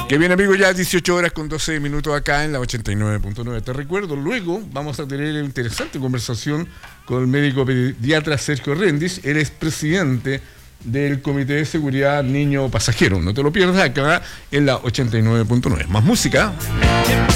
Que bien, amigos, ya 18 horas con 12 minutos acá en la 89.9. Te recuerdo, luego vamos a tener una interesante conversación con el médico pediatra Sergio Rendis. Él es presidente del Comité de Seguridad Niño Pasajero. No te lo pierdas acá en la 89.9. Más música.